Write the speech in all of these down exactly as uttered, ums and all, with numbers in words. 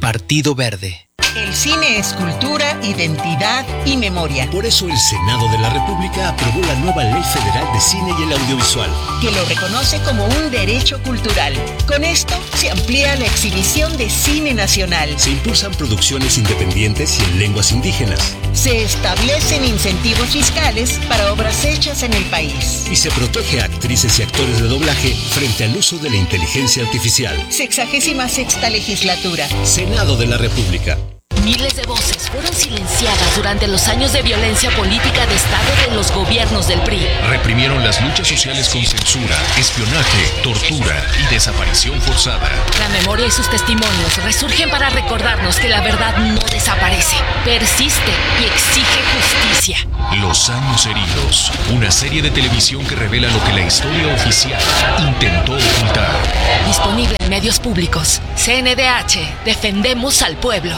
Partido Verde. El cine es cultura, identidad y memoria. Por eso el Senado de la República aprobó la nueva Ley Federal de Cine y el Audiovisual, que lo reconoce como un derecho cultural. Con esto se amplía la exhibición de cine nacional. Se impulsan producciones independientes y en lenguas indígenas. Se establecen incentivos fiscales para obras hechas en el país. Y se protege a actrices y actores de doblaje frente al uso de la inteligencia artificial. Sexagésima sexta legislatura. Senado de la República. Miles de voces fueron silenciadas durante los años de violencia política de Estado de los gobiernos del P R I. Reprimieron las luchas sociales con censura, espionaje, tortura y desaparición forzada. La memoria y sus testimonios resurgen para recordarnos que la verdad no desaparece, persiste y exige justicia. Los años heridos, una serie de televisión que revela lo que la historia oficial intentó ocultar. Disponible en medios públicos. C N D H, defendemos al pueblo.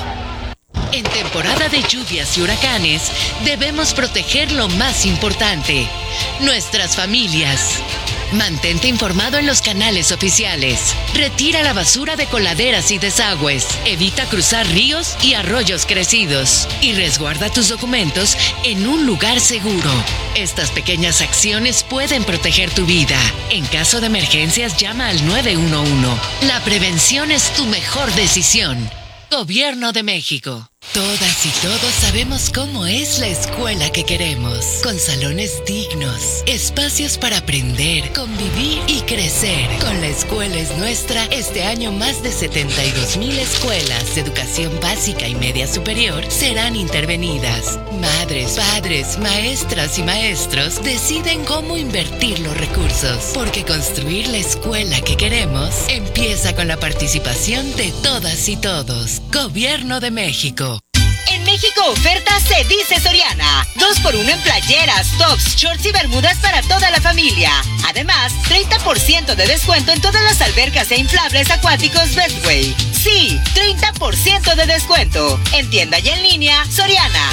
En temporada de lluvias y huracanes, debemos proteger lo más importante, nuestras familias. Mantente informado en los canales oficiales. Retira la basura de coladeras y desagües. Evita cruzar ríos y arroyos crecidos. Y resguarda tus documentos en un lugar seguro. Estas pequeñas acciones pueden proteger tu vida. En caso de emergencias, llama al nueve uno uno. La prevención es tu mejor decisión. Gobierno de México. Todas y todos sabemos cómo es la escuela que queremos, con salones dignos, espacios para aprender, convivir y crecer. Con La Escuela es Nuestra, este año más de setenta y dos mil escuelas de educación básica y media superior serán intervenidas. Madres, padres, maestras y maestros deciden cómo invertir los recursos, porque construir la escuela que queremos empieza con la participación de todas y todos. Gobierno de México. En México oferta se dice Soriana. Dos por uno en playeras, tops, shorts y bermudas para toda la familia. Además, treinta por ciento de descuento en todas las albercas e inflables acuáticos Bestway. Sí, treinta por ciento de descuento. En tienda y en línea, Soriana.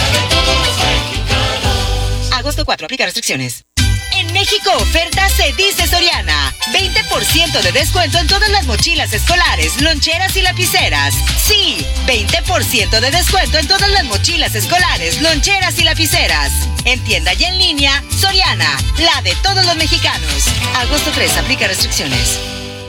agosto cuatro, aplica restricciones. En México oferta se dice Soriana. veinte por ciento de descuento en todas las mochilas escolares, loncheras y lapiceras. Sí, veinte por ciento de descuento en todas las mochilas escolares, loncheras y lapiceras. En tienda y en línea, Soriana, la de todos los mexicanos. agosto tres, aplica restricciones.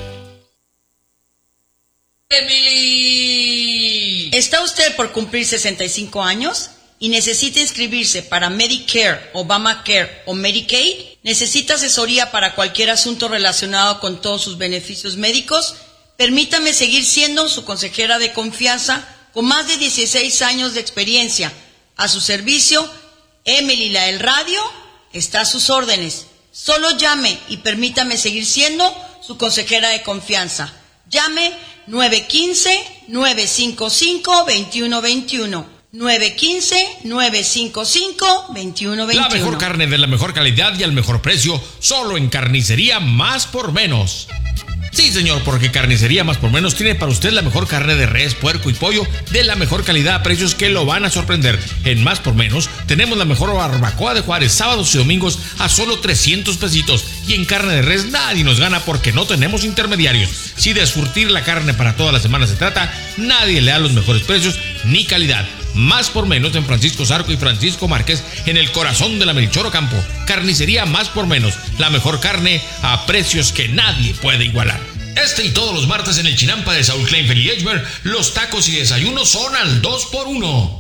Emily, ¿está usted por cumplir sesenta y cinco años? Y necesita inscribirse para Medicare, Obamacare o Medicaid? ¿Necesita asesoría para cualquier asunto relacionado con todos sus beneficios médicos? Permítame seguir siendo su consejera de confianza con más de dieciséis años de experiencia. A su servicio, Emily la del radio está a sus órdenes. Solo llame y permítame seguir siendo su consejera de confianza. Llame nueve uno cinco, nueve cinco cinco, dos uno dos uno. nueve uno cinco, nueve cinco cinco, dos uno dos uno. La mejor carne de la mejor calidad y al mejor precio, solo en Carnicería Más por Menos. Sí, señor, porque Carnicería Más por Menos tiene para usted la mejor carne de res, puerco y pollo de la mejor calidad a precios que lo van a sorprender. En Más por Menos tenemos la mejor barbacoa de Juárez, sábados y domingos a solo trescientos pesitos. Y en carne de res nadie nos gana porque no tenemos intermediarios. Si de surtir la carne para toda la semana se trata, nadie le da los mejores precios ni calidad. Más por Menos en Francisco Zarco y Francisco Márquez, en el corazón de la Melchor Ocampo. Carnicería Más por Menos, la mejor carne a precios que nadie puede igualar. Este y todos los martes en el Chinampa de Saúl Kleinfeld y Edgemer, los tacos y desayunos son al dos por uno.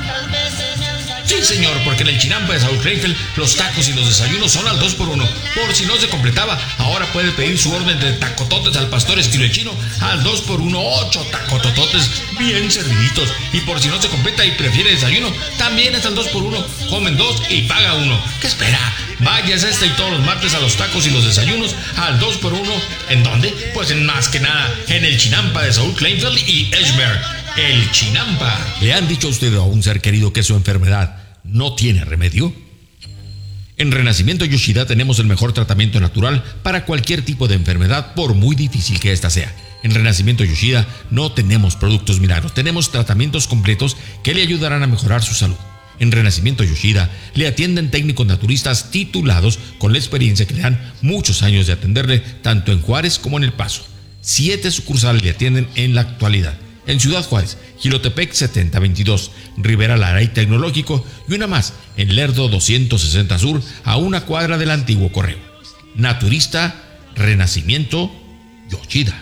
Sí, señor, porque en el Chinampa de Saúl Kleinfeld los tacos y los desayunos son al dos por uno. Por si no se completaba, ahora puede pedir su orden de tacototes al pastor estilo chino al dos por uno, ocho tacotototes bien serviditos. Y por si no se completa y prefiere desayuno, también es al dos por uno. Comen dos y paga uno. ¿Qué espera? Váyase este y todos los martes a los tacos y los desayunos al dos por uno. ¿En dónde? Pues en más que nada en el Chinampa de Saúl Kleinfeld y Edgemer. El Chinampa. ¿Le han dicho a usted o a un ser querido que su enfermedad no tiene remedio? En Renacimiento Yoshida tenemos el mejor tratamiento natural para cualquier tipo de enfermedad, por muy difícil que ésta sea. En Renacimiento Yoshida no tenemos productos milagros, tenemos tratamientos completos que le ayudarán a mejorar su salud. En Renacimiento Yoshida le atienden técnicos naturistas titulados con la experiencia que le dan muchos años de atenderle tanto en Juárez como en El Paso. Siete sucursales le atienden en la actualidad. en Ciudad Juárez, Jilotepec setenta veintidós, Rivera Lara y Tecnológico, y una más en Lerdo doscientos sesenta Sur, a una cuadra del antiguo correo. Naturista, Renacimiento, Yoshida.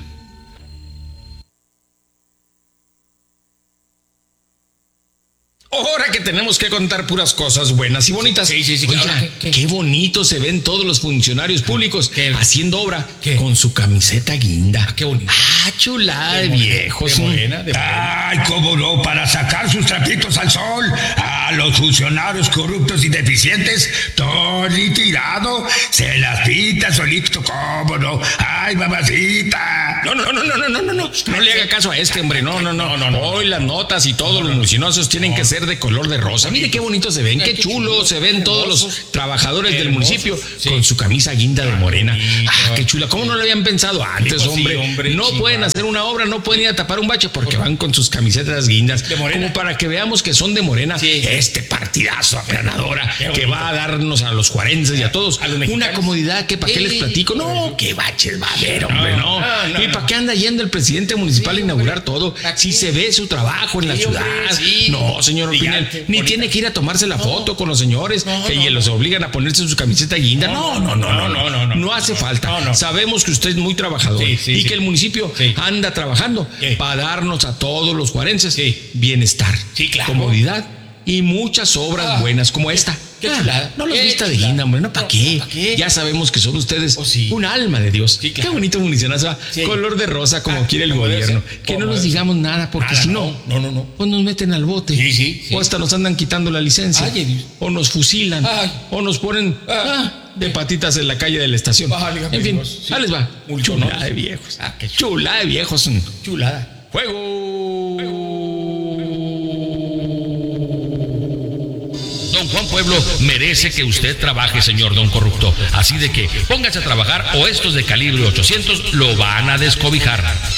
Ahora que tenemos que contar puras cosas buenas y bonitas. Sí, sí, sí. Oiga, ¿qué, qué, qué bonito se ven todos los funcionarios públicos ¿Qué? haciendo obra ¿Qué? con su camiseta guinda. Ah, qué bonito. Ah, chulada de, de viejos. De morena, de morena. Ay, cómo no, para sacar sus trapitos al sol. A los funcionarios corruptos y deficientes, todo tirado, se las pinta solito, cómo no. Ay, mamacita. No, no, no, no, no, no, no, no. No le haga caso a este, hombre. No, no, no, no, no. Hoy las notas y todos los mucinosos tienen que ser de color de rosa. Mire qué bonito se ven, qué chulo se ven todos los trabajadores del municipio con su camisa guinda de morena. Ah, qué chula. ¿Cómo no lo habían pensado antes, hombre? No pueden hacer una obra, no pueden ir a tapar un bache porque van con sus camisetas guindas. Como para que veamos que son de morena. Este partidazo aplanadora que va a darnos a los juarenses y a todos una comodidad que para qué les platico. No, qué baches va a haber, hombre, no. ¿Y para qué anda yendo el presidente municipal a inaugurar todo? Si se ve su trabajo en la ciudad. No, señor Pinal, ni tiene que ir a tomarse la foto con los señores que los obligan a ponerse su camiseta guinda. No, no, no, no, no, no, no, no hace falta. Sabemos que usted es muy trabajador y que el municipio anda trabajando para darnos a todos los juarenses bienestar, comodidad y muchas obras ah, buenas como esta. Qué chulada. No los vista de guinda, hombre, no, ¿para qué? ¿Pa qué? Ya sabemos que son ustedes oh, sí. un alma de Dios. Sí, claro. Qué bonito municionazo, sí. color de rosa como ah, quiere el gobierno. Que no nos digamos nada, porque nada, si no, no, no, no, pues nos meten al bote. Sí, sí, sí. O hasta nos andan quitando la licencia. Ay, o nos fusilan. Ay. O nos ponen ah, de patitas en la calle de la estación. Ay, en fin, sí. ahí les va. Mucho, chulada ¿no? de viejos. Ah, qué chulada de viejos. Chulada. Juego. Juego. Don Juan Pueblo merece que usted trabaje, señor don corrupto. Así de que póngase a trabajar o estos de calibre ochocientos lo van a descobijar.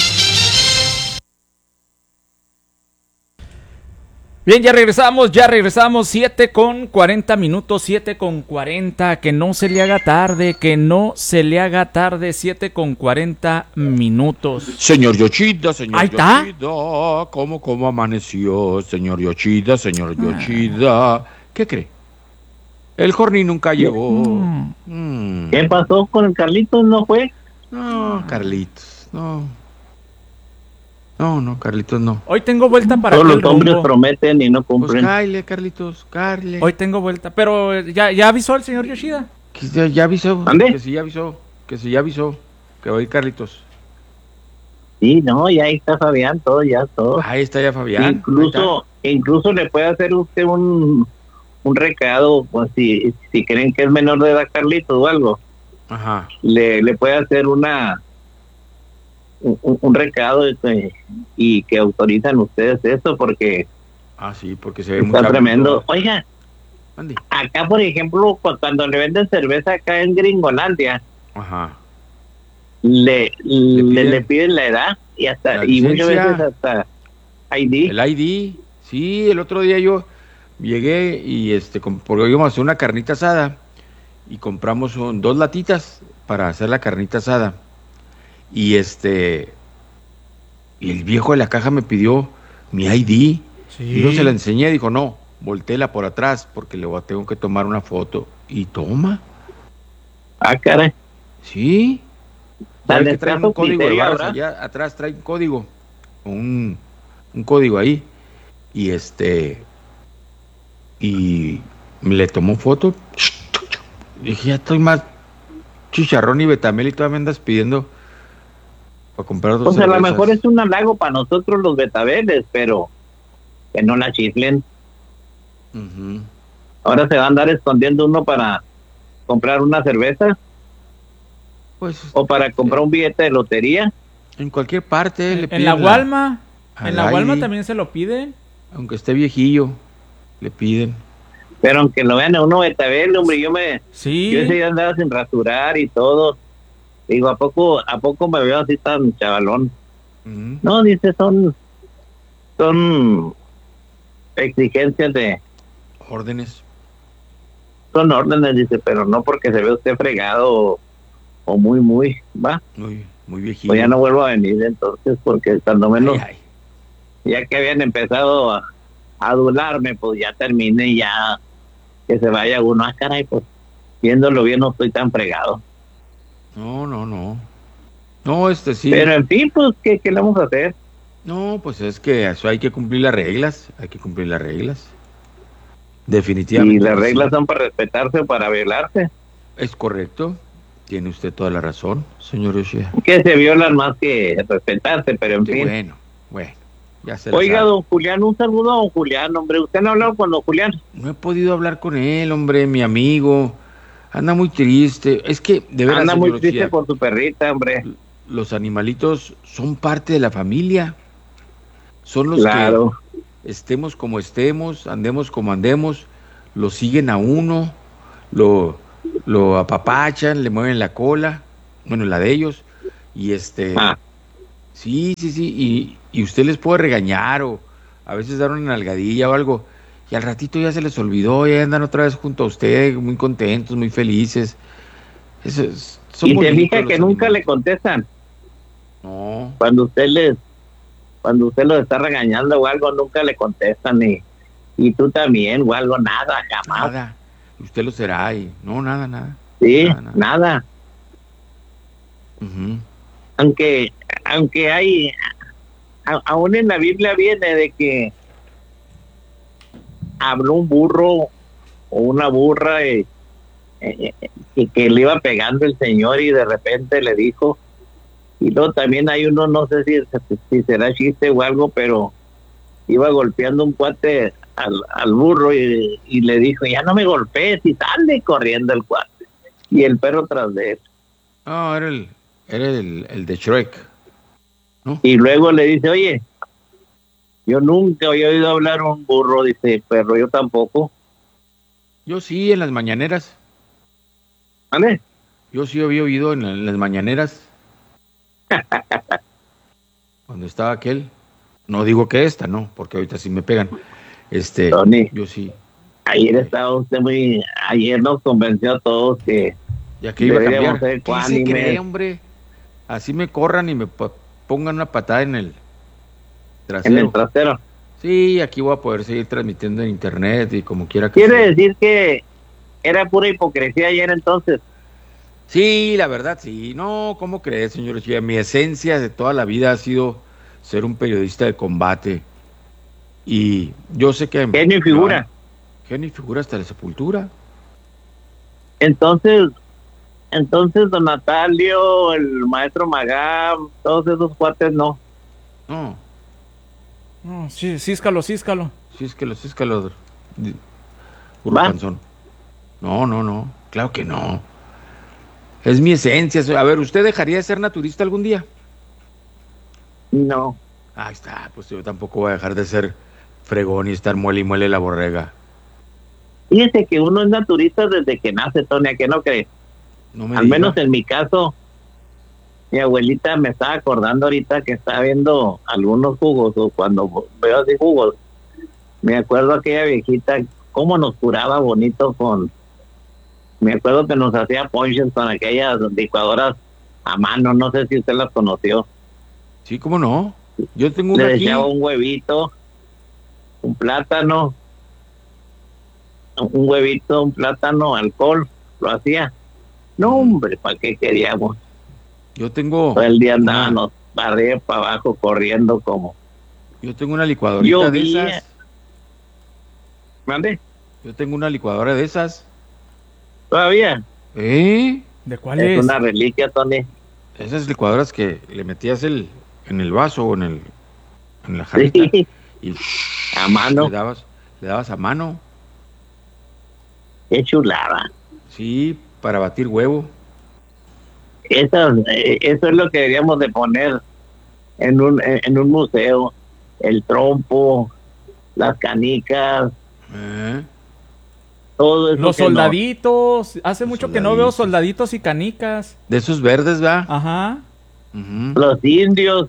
Bien, ya regresamos, ya regresamos, siete con cuarenta minutos, siete con cuarenta, que no se le haga tarde, que no se le haga tarde, siete con cuarenta minutos. Señor Yoshida, señor Ahí está. Yoshida, ¿cómo, cómo amaneció? Señor Yoshida, señor Yoshida, ah. ¿Qué cree? El Jorni nunca llegó. Mm. Mm. ¿Qué pasó con el Carlitos? ¿No fue? No, Carlitos, no. No, no, Carlitos, no. Hoy tengo vuelta para todos los hombres rumbo. Prometen y no cumplen. Pues cáile, Carlitos, cáile. Hoy tengo vuelta, pero ya, ya avisó el señor Yoshida. Que ya, ya avisó. ¿Ande? Que sí ya avisó, que sí ya avisó, que va a ir Carlitos. Sí, no, ya ahí está Fabián, todo, ya todo. Ahí está ya Fabián. Incluso, incluso le puede hacer usted un, un recado, pues si, si creen que es menor de edad Carlitos o algo. Ajá. Le, le puede hacer una un, un recado y que, y que autorizan ustedes eso porque ah sí porque se ve está muy tremendo. Oiga, Andy. Acá por ejemplo cuando le venden cerveza acá en Gringolandia, ajá, le le, le, le piden la edad y hasta y muchas veces hasta I D. El I D, sí, el otro día yo llegué y este porque íbamos a hacer una carnita asada y compramos un, dos latitas para hacer la carnita asada. Y este y el viejo de la caja me pidió mi I D. Sí. Y yo se la enseñé y dijo, no, voltéela por atrás porque le tengo que tomar una foto. Y toma. Ah, caray. Sí. Que trae un código de barras allá atrás, trae un código. Un, un código ahí. Y este y me le tomó foto. Dije, ya estoy más chicharrón y betamel y todavía me andas pidiendo para comprar dos pues cervezas. A lo mejor es un halago para nosotros los betabeles, pero que no la chiflen. Uh-huh. Ahora se va a andar escondiendo uno para comprar una cerveza. Pues o para comprar un billete de lotería. En cualquier parte en, le piden en la Walma la, en la Walma también se lo pide, aunque esté viejillo le piden. Pero aunque lo vean a uno betabel, hombre, yo me sí. yo ese día andaba sin rasurar y todo. Digo, ¿a poco a poco me veo así tan chavalón? Uh-huh. No, dice, son son exigencias de órdenes. Son órdenes, dice, pero no porque se ve usted fregado o, o muy, muy, va. Muy, muy viejito. Pues ya no vuelvo a venir entonces, porque cuando menos ay, ay. ya que habían empezado a, a adularme, pues ya terminé, ya que se vaya uno. Ah, caray, pues viéndolo bien no estoy tan fregado. No, no, no. No, este sí. Pero en fin, pues, ¿qué, qué le vamos a hacer? No, pues es que eso hay que cumplir las reglas, hay que cumplir las reglas. Definitivamente. Y las pues, reglas sí. son para respetarse o para violarse. Es correcto, tiene usted toda la razón, señor Yoshida. Que se violan más que respetarse, pero en Sí, fin. bueno, bueno, ya se la Oiga, sabe. don Julián, un saludo a don Julián, hombre. ¿Usted no ha hablado con don Julián? No he podido hablar con él, hombre, mi amigo. Anda muy triste. Es que, de verdad, Anda muy señor triste Yoshida, por su perrita, hombre. los animalitos son parte de la familia. Son los Claro. que estemos como estemos, andemos como andemos, lo siguen a uno, lo, lo apapachan, le mueven la cola, bueno, la de ellos, y este, Ah. sí, sí, sí, y, y usted les puede regañar o a veces dar una nalgadilla o algo, y al ratito ya se les olvidó, ya andan otra vez junto a usted, muy contentos, muy felices. Eso es, son Y se bonitos fija los que nunca le animales. contestan. No, Cuando usted les, cuando usted los está regañando o algo, nunca le contestan. Y, y tú también, o algo, nada, jamás. nada, usted lo será, y no, nada, nada. Sí, Nada, nada. nada. Ujú. Aunque, aunque hay, a- aún en la Biblia viene de que habló un burro o una burra y, eh, eh, y que le iba pegando el Señor y de repente le dijo, y luego también hay uno, no sé si, si será chiste o algo, pero iba golpeando un cuate al, al burro y, y le dijo, ya no me golpees, y sale corriendo el cuate y el perro tras de él. No, era el, era el, el de Shrek. Y luego le dice, oye, yo nunca había oído hablar un burro, dice el perro, yo tampoco. Yo sí, en las mañaneras. ¿Vale? Yo sí había oído en, la- en las mañaneras. Cuando estaba aquel. No digo que esta, no, porque ahorita sí me pegan. Este, Tony, yo sí. ayer estaba usted muy, ayer nos convenció a todos que Ya que iba a deberíamos cambiar. ser ¿Qué se ecuánimes. cree, hombre? Así me corran y me pa- pongan una patada en el trasero. en el trasero. Sí, aquí voy a poder seguir transmitiendo en internet y como quiera que Quiere sea. decir que era pura hipocresía ayer entonces. Sí, la verdad, sí. No, ¿cómo crees, señor Chía? Mi esencia de toda la vida ha sido ser un periodista de combate. Y yo sé que... Genio y figura. Genio y figura hasta la sepultura. Entonces, entonces don Natalio, el maestro Magam, todos esos cuates no. No, No, sí, císcalo, císcalo. sí es que los escaladores... Puro ¿Va? panzón. No, no, no. Claro que no. Es mi esencia. A ver, ¿usted dejaría de ser naturista algún día? No. Ahí está, pues yo tampoco voy a dejar de ser fregón y estar muele y muele la borrega. Fíjese que uno es naturista desde que nace, Tonia, que no cree. No me Al diga. menos en mi caso, mi abuelita me estaba acordando ahorita que estaba viendo algunos jugos, o cuando veo así jugos, me acuerdo aquella viejita, cómo nos curaba bonito con, me acuerdo que nos hacía ponches con aquellas licuadoras a mano, no sé si usted las conoció. Sí, ¿cómo no? Yo tengo Le una aquí. echaba un huevito, un plátano, un huevito, un plátano, alcohol, lo hacía. No, hombre, ¿para qué queríamos? Yo tengo... Todo el día una- andábamos para arriba, para abajo, corriendo como... Yo tengo una licuadorita Yo de vi- esas. ¿Mande? Yo tengo una licuadora de esas. ¿Todavía? ¿Eh? ¿De cuál Es es? una reliquia, Tony. Esas licuadoras que le metías el en el vaso o en el en la jarrita Sí, y a mano. le dabas le dabas a mano. Qué chulada. Sí, para batir huevo. Esas, eh, eso es lo que deberíamos de poner en un, en, en un museo. El trompo, las canicas, ¿Eh? todo eso. Los que no- soldaditos. Hace mucho que no veo soldaditos. soldaditos y canicas. De esos verdes, ¿va? Ajá. Ujú, Los indios.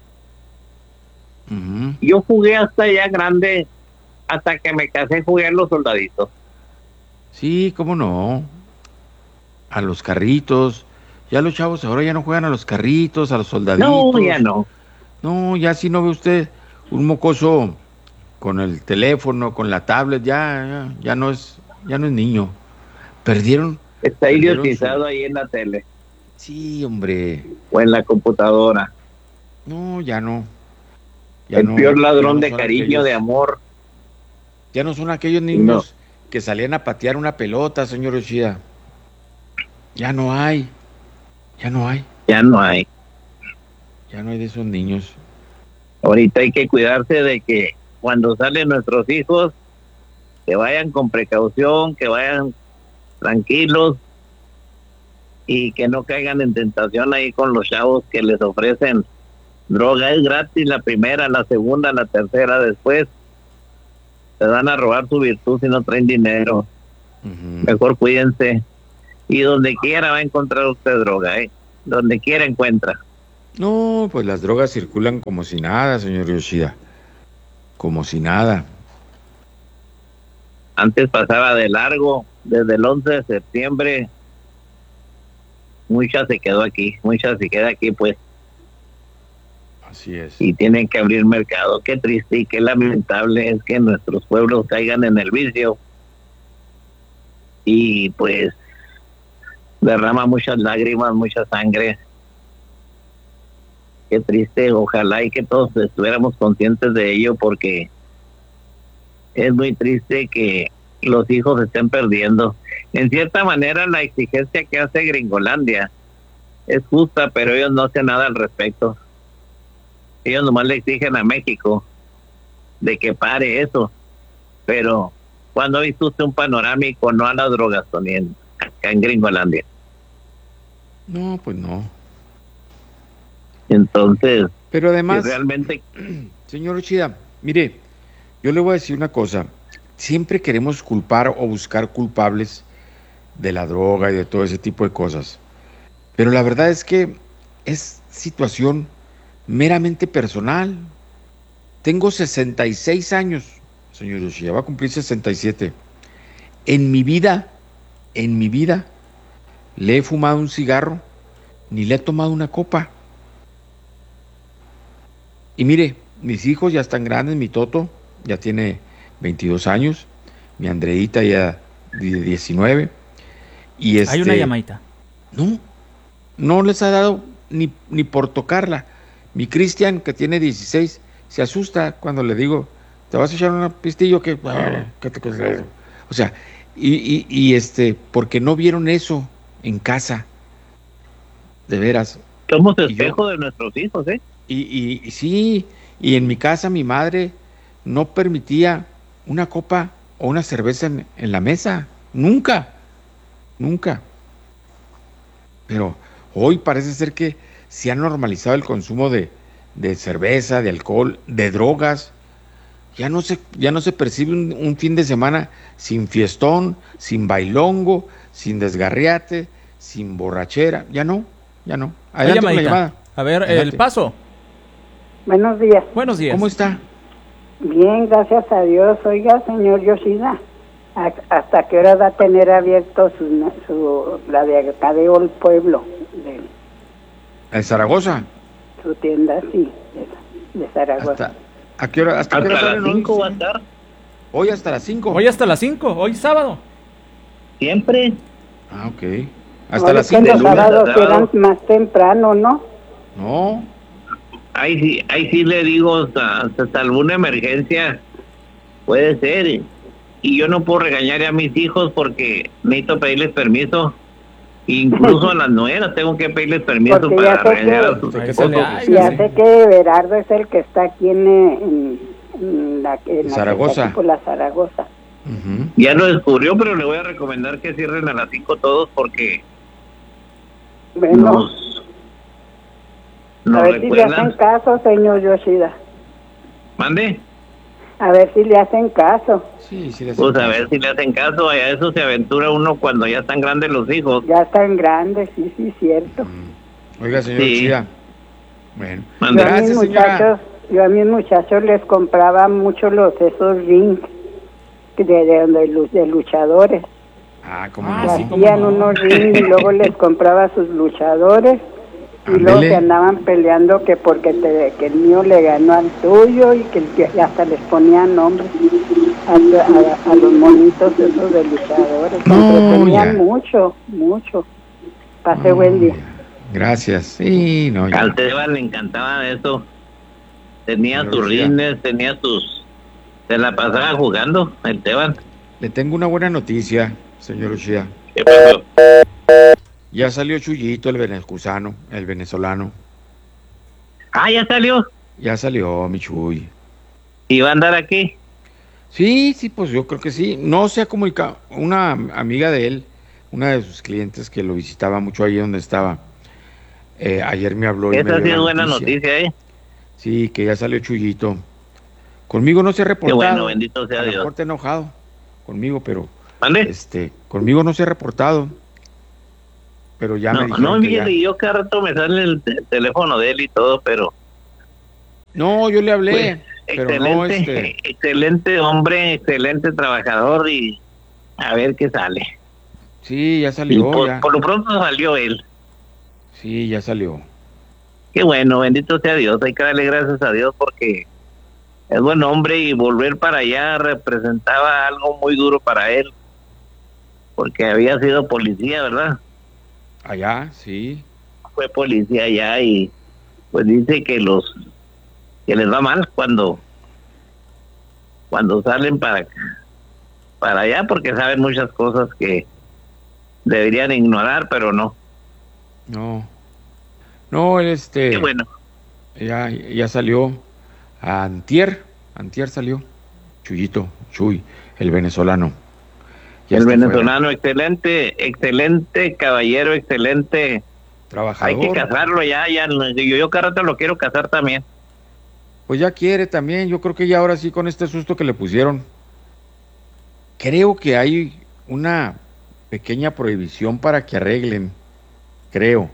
ujú. Yo jugué hasta ya grande, hasta que me casé, jugué a los soldaditos. Sí, cómo no. A los carritos. Ya los chavos ahora ya no juegan a los carritos, a los soldaditos. No, ya no. No, ya si no ve usted un mocoso con el teléfono, con la tablet, ya, ya, ya no es, ya no es niño. Perdieron. Está perdieron idiotizado su... ahí en la tele. Sí, hombre. O en la computadora. No, ya no. Ya el no, peor ladrón no de cariño, aquellos, de amor. Ya no son aquellos niños no. que salían a patear una pelota, señor Yoshida. Ya no hay. Ya no hay. Ya no hay. Ya no hay de esos niños. Ahorita hay que cuidarse de que cuando salen nuestros hijos, que vayan con precaución, que vayan tranquilos y que no caigan en tentación ahí con los chavos que les ofrecen droga. Es gratis la primera, la segunda, la tercera, después se van a robar su virtud si no traen dinero. Uh-huh. Mejor cuídense. Y donde quiera va a encontrar usted droga, ¿eh? Donde quiera encuentra. No, pues las drogas circulan como si nada, señor Yoshida. Como si nada. Antes pasaba de largo, desde el once de septiembre, mucha se quedó aquí, mucha se queda aquí, pues. Así es. Y tienen que abrir mercado. Qué triste y qué lamentable es que nuestros pueblos caigan en el vicio. Y pues derrama muchas lágrimas, mucha sangre. Qué triste, ojalá y que todos estuviéramos conscientes de ello, porque es muy triste que los hijos se estén perdiendo. En cierta manera la exigencia que hace Gringolandia es justa, pero ellos no hacen nada al respecto. Ellos nomás le exigen a México de que pare eso, pero cuando ha visto usted un panorámico no a las drogas, Tony, en, acá en Gringolandia? No, pues no. Entonces, pero además, realmente, señor Uchida, mire, yo le voy a decir una cosa. Siempre queremos culpar o buscar culpables de la droga y de todo ese tipo de cosas. Pero la verdad es que es situación meramente personal. Tengo sesenta y seis años, señor Yoshida, va a cumplir sesenta y siete. En mi vida, en mi vida, le he fumado un cigarro, ni le he tomado una copa. Y mire, mis hijos ya están grandes, mi Toto ya tiene veintidós años, mi Andreita ya de diecinueve. Y este, hay una llamadita. No, no les ha dado ni, ni por tocarla. Mi Cristian, que tiene dieciséis, se asusta cuando le digo, ¿te vas a echar una pistillo? ¿Qué, ¿Qué te cosa eso? O sea, y, y, y este, porque no vieron eso en casa. De veras. Somos espejo yo, de nuestros hijos, ¿eh? Y, y, y sí, y en mi casa mi madre no permitía una copa o una cerveza en, en la mesa. Nunca, nunca. Pero hoy parece ser que se ha normalizado el consumo de, de cerveza, de alcohol, de drogas. Ya no se, ya no se percibe un, un fin de semana sin fiestón, sin bailongo, sin desgarriate, sin borrachera. Ya no, ya no. Adelante con la llamada. A ver, adelante. El paso. Buenos días. Buenos días. ¿Cómo está? Bien, gracias a Dios. Oiga, señor Yoshida, ¿hasta qué hora va a tener abierto su, su la de acá de Old Pueblo? De, ¿En Zaragoza? Su tienda, sí, de, de Zaragoza. ¿Hasta, ¿A qué hora? ¿Hasta, hasta qué hora las cinco va a estar? Hoy hasta las cinco. Hoy hasta las cinco, hoy sábado. Siempre. Ah, ok. Hasta Oye, las cinco. Los sábados eran más temprano, ¿no? No. Ahí sí, ahí sí le digo, hasta, hasta alguna emergencia puede ser. Y yo no puedo regañar a mis hijos porque necesito pedirles permiso. Incluso a las nueras tengo que pedirles permiso porque para regañar que, a sus esposos. Ya sé que Berardo es el que está aquí en, en, en la, en Zaragoza. La, por la Zaragoza. Uh-huh. Ya lo descubrió, pero le voy a recomendar que cierren a las cinco todos porque bueno, nos, nos a ver recuerdan. Si le hacen caso, señor Yoshida. ¿Mande? A ver si le hacen caso. Sí, sí le hacen pues caso. A ver si le hacen caso. A eso se aventura uno cuando ya están grandes los hijos. Ya están grandes, sí, sí, cierto. Mm. Oiga, señor sí. Chida. Bueno, yo gracias, a mis señora. muchachos, yo a mis muchachos les compraba mucho los esos rings de, de, de, de luchadores. Ah, como ah, no. sí, cómo Hacían no. unos rings y luego les compraba sus luchadores Y luego se andaban peleando que porque te, que el mío le ganó al tuyo y que, el que hasta les ponían nombres a, a, a los monitos esos de luchadores. Se No, entretenían ya. mucho, mucho. Pase No, buen día. Gracias. Sí, no, ya. Al Teban le encantaba eso. Tenía Señor sus Lucía. rines, tenía sus... Se la pasaba jugando, el Teban. Le tengo una buena noticia, señor Ushia. ¿Qué pasó? Ya salió Chuyito, el venezolano, el venezolano. Ah, ya salió. Ya salió, mi Chuy. ¿Y va a andar aquí? Sí, sí, pues yo creo que sí. No se ha comunicado. Una amiga de él, una de sus clientes que lo visitaba mucho ahí donde estaba, eh, ayer me habló y me Esa dio sí la es buena noticia, ¿eh? Sí, que ya salió Chuyito. Conmigo no se ha reportado. Qué bueno, bendito sea A lo Dios. mejor está enojado conmigo, pero ¿Vale? este, conmigo no se ha reportado. Pero ya me No, dijeron no, que mire, ya. yo cada rato me sale el te- teléfono de él y todo, pero... No, yo le hablé, Pues, pero excelente, no, este, excelente hombre, excelente trabajador y a ver qué sale. sí, ya Y salió, por, ya. por lo pronto salió él. Sí, ya salió. Qué bueno, bendito sea Dios, hay que darle gracias a Dios porque es buen hombre y volver para allá representaba algo muy duro para él, porque había sido policía, ¿verdad? Allá, sí. Fue policía allá y pues dice que los que les va mal cuando cuando salen para para allá porque saben muchas cosas que deberían ignorar, pero no. No. No, él, este. Qué bueno. Ya, ya salió. Antier. Antier salió. Chuyito, Chuy, el venezolano. Ya El está venezolano, excelente, excelente caballero, excelente. Trabajador. Hay que casarlo ya, ya. Yo, yo cada rato lo quiero casar también. Pues ya quiere también. Yo creo que ya ahora sí con este susto que le pusieron. Creo que hay una pequeña prohibición para que arreglen. Creo.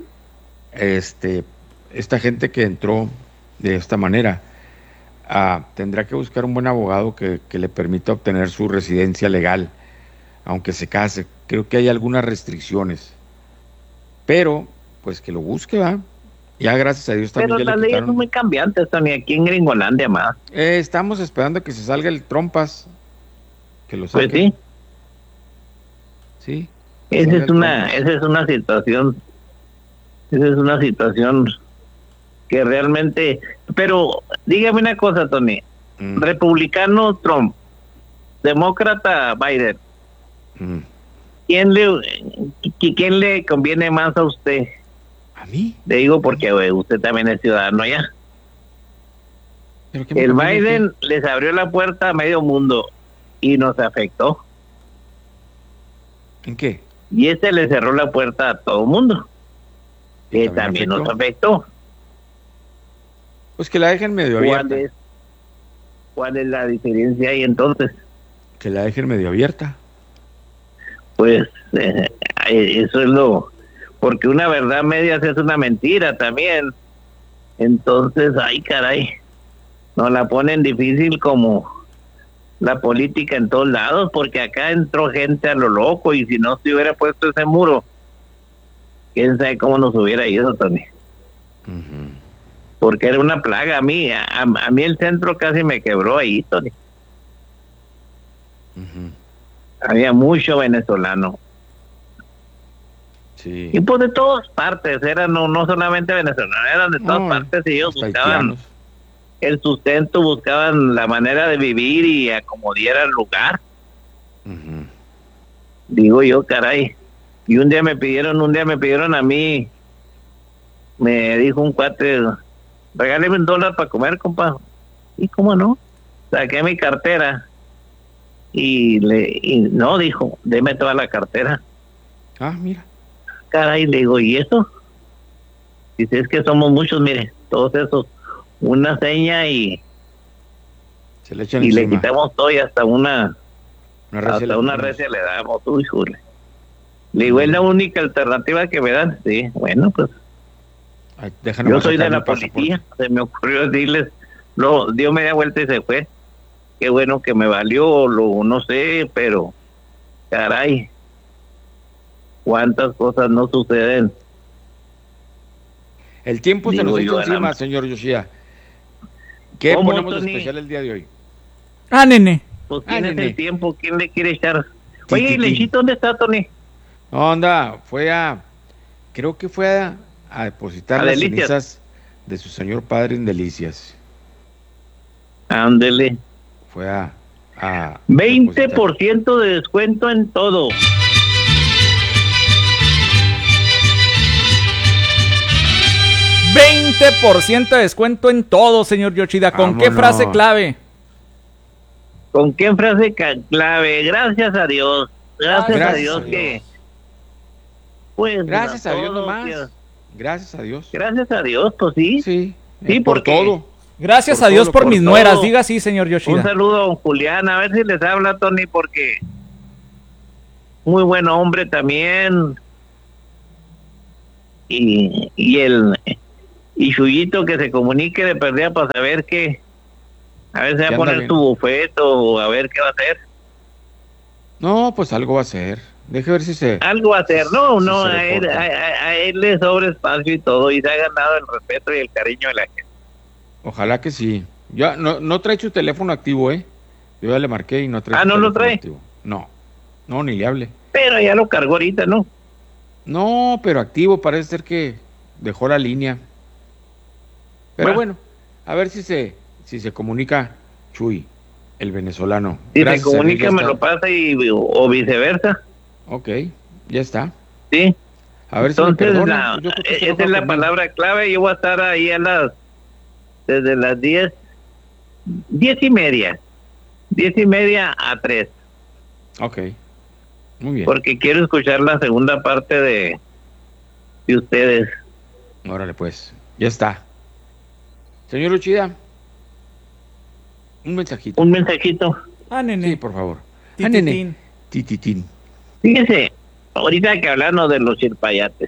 Este, esta gente que entró de esta manera ah, tendrá que buscar un buen abogado que, que le permita obtener su residencia legal, aunque se case. Creo que hay algunas restricciones. Pero, pues que lo busque, ¿va? Ya gracias a Dios también Pero ya las le leyes quitaron. son muy cambiantes también aquí en Gringolandia, más. Eh, estamos esperando que se salga el trompas. Que lo Pues saquen. sí. Sí. Esa salga es el una, trompas. esa es una situación, esa es una situación que realmente, pero dígame una cosa, Tony, Mm. republicano Trump, demócrata Biden, Mm. ¿quién le, qui- quién le conviene más a usted? ¿A mí? Le digo porque eh, usted también es ciudadano allá. ¿Pero qué me El conviene Biden les abrió la puerta a medio mundo y nos afectó. qué? ¿En qué? Y este le cerró la puerta a todo mundo, que también también nos afectó. afectó. Pues que la dejen medio ¿Cuál abierta. es, ¿Cuál es la diferencia ahí entonces? Que la dejen medio abierta. Pues eh, eso es lo... Porque una verdad media es una mentira también. Entonces, ay caray, nos la ponen difícil como la política en todos lados, porque acá entró gente a lo loco y si no se hubiera puesto ese muro, quién sabe cómo nos hubiera ido, Tony. Porque era una plaga. A mí, a, a mí el centro casi me quebró ahí, Tony. Había mucho venezolano. Sí. Y pues de todas partes, eran no, no solamente venezolanos, eran de todas No, partes y ellos hasta buscaban haitianos. el sustento, buscaban la manera de vivir y acomodar el lugar. Digo yo, caray. Y un día me pidieron, un día me pidieron a mí, me dijo un cuate, regáleme un dólar para comer, compa. ¿Y cómo no? Saqué mi cartera y le, y no, dijo, deme toda la cartera. Ah, mira. Caray, le digo, ¿y eso? Dice, es que somos muchos, mire, todos esos, una seña y, Se le echan y le encima. quitamos todo y hasta una, Una recia hasta le una ponemos. recia le damos, uy, jule. Le digo, es la única alternativa que me dan. Sí, bueno, pues Ay, deja yo nomás soy de sacar la mi pasaporte. policía, se me ocurrió decirles, lo dio media vuelta y se fue. Qué bueno que me valió, lo no sé, pero caray, cuántas cosas no suceden El tiempo se Digo nos echa yo, encima, Ana. señor Yoshida. ¿Qué ¿Cómo, ponemos de Tony? especial el día de hoy? Ah, nene. Pues Ah, quién es nene. el tiempo, quién le quiere echar. Ti, Oye, ti, ¿y ti. Lechito dónde está, Tony? No, anda, fue a, creo que fue a, a depositar A las Delicias. cenizas de su señor padre en Delicias. Ándele. Fue a, a veinte depositar. por ciento de descuento en todo. veinte por ciento de descuento en todo, señor Yoshida. ¿Con qué Vámonos. frase clave? ¿Con qué frase ca- clave? Gracias a Dios. Gracias, Gracias a Dios a que... Dios. Pues, Gracias a Dios todo nomás. que- Gracias a Dios. Gracias a Dios, pues sí. Sí, Sí, eh, por porque- todo. Gracias Por a Dios todo, por, por mis todo. nueras. Diga así, señor Un Yoshida. saludo a don Julián, a ver si les habla, Tony, porque muy buen hombre también. Y, y el y Chuyito que se comunique de perdida para saber que a ver si va Que a anda poner bien. su bufeto o a ver qué va a hacer. No, pues algo va a ser. Deje ver si se... Algo va a hacer, no, Sí, no, se a él, reporta. a, a- a él le sobra espacio y todo, y se ha ganado el respeto y el cariño de la gente. Ojalá que sí. Ya no, no trae su teléfono activo, ¿eh? Yo ya le marqué y no trae Ah, su ¿no lo teléfono trae? activo. No, no, ni le hable. Pero ya lo cargó ahorita, ¿no? No, pero activo, parece ser que dejó la línea. Pero Bueno. bueno, a ver si se, si se comunica Chuy, el venezolano. Si Gracias se a Dios, comunica, ya me está. lo pasa y, o viceversa. Ok, ya está. Sí. A ver si me Entonces, perdona. la- Yo creo que se esa enoja es la conmigo. palabra clave. Yo voy a estar ahí a las, desde las diez, diez y media, diez y media a tres, Ok, muy bien. porque quiero escuchar la segunda parte de, de ustedes. Órale, pues, ya está. Señor Uchida, un mensajito. Un mensajito. Ah, nene. Sí, por favor. Ah, nene. Tititín. Tititín. Fíjense, ahorita que hablamos de los chilpayates,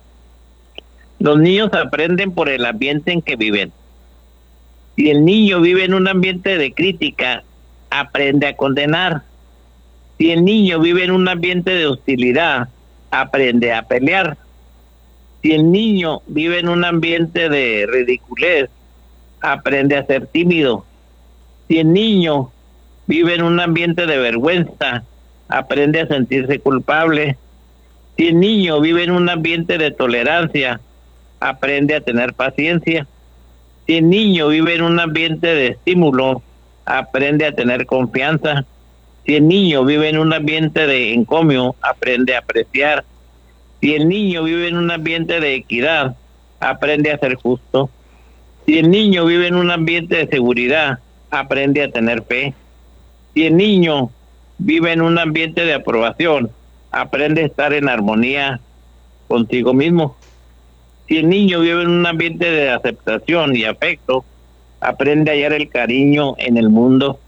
los niños aprenden por el ambiente en que viven. Si el niño vive en un ambiente de crítica, aprende a condenar. Si el niño vive en un ambiente de hostilidad, aprende a pelear. Si el niño vive en un ambiente de ridiculez, aprende a ser tímido. Si el niño vive en un ambiente de vergüenza, aprende a sentirse culpable. Si el niño vive en un ambiente de tolerancia, aprende a tener paciencia. Si el niño vive en un ambiente de estímulo, aprende a tener confianza. Si el niño vive en un ambiente de encomio, aprende a apreciar. Si el niño vive en un ambiente de equidad, aprende a ser justo. Si el niño vive en un ambiente de seguridad, aprende a tener fe. Si el niño vive en un ambiente de aprobación, aprende a estar en armonía consigo mismo. Si el niño vive en un ambiente de aceptación y afecto, aprende a hallar el cariño en el mundo.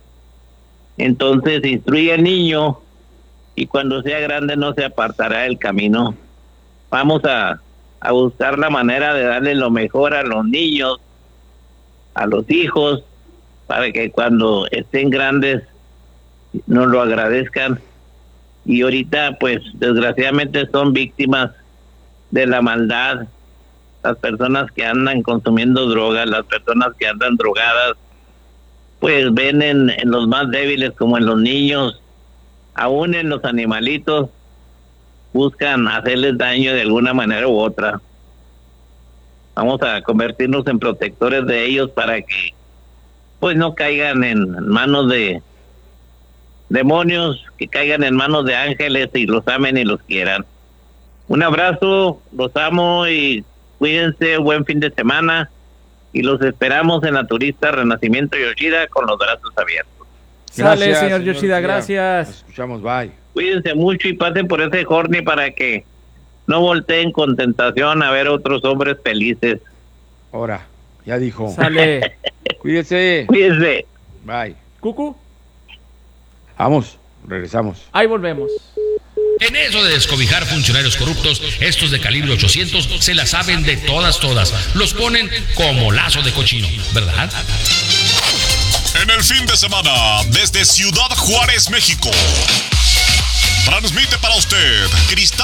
Entonces instruye al niño y cuando sea grande no se apartará del camino. Vamos a, a buscar la manera de darle lo mejor a los niños, a los hijos, para que cuando estén grandes nos lo agradezcan. Y ahorita pues desgraciadamente son víctimas de la maldad, las personas que andan consumiendo drogas, las personas que andan drogadas, pues ven en, en los más débiles como en los niños, aún en los animalitos, buscan hacerles daño de alguna manera u otra. Vamos a convertirnos en protectores de ellos para que pues no caigan en manos de demonios, que caigan en manos de ángeles y los amen y los quieran. Un abrazo, los amo y cuídense, buen fin de semana y los esperamos en la Turista Renacimiento Yoshida con los brazos abiertos. Sale, Gracias, señor señor Yoshida, Yoshida. gracias. Nos escuchamos, bye. Cuídense mucho y pasen por ese horny para que no volteen con tentación a ver otros hombres felices. Ahora, ya dijo. Sale. Cuídese. Cuídense. Bye. Cucu, Vamos, regresamos. ahí volvemos. En eso de descobijar funcionarios corruptos, estos de calibre ochocientos se la saben de todas, todas. Los ponen como lazo de cochino, ¿verdad? En el fin de semana, desde Ciudad Juárez, México, transmite para usted Cristal